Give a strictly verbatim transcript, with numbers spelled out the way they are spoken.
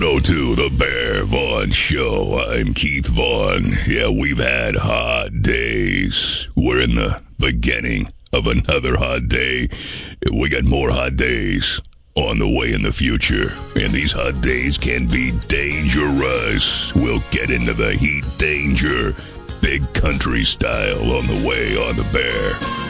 one oh two, The Bear Vaughn Show. I'm Keith Vaughn. Yeah, we've had hot days. We're in the beginning of another hot day. We got more hot days on the way in the future. And these hot days can be dangerous. We'll get into the heat danger. Big country style on the way on The Bear.